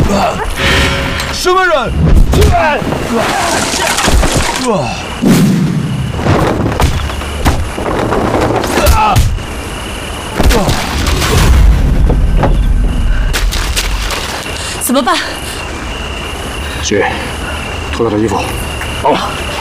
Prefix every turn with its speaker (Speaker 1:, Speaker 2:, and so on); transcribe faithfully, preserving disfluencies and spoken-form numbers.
Speaker 1: 什么人？
Speaker 2: 怎么办？
Speaker 3: 雪，脱掉他衣服。好。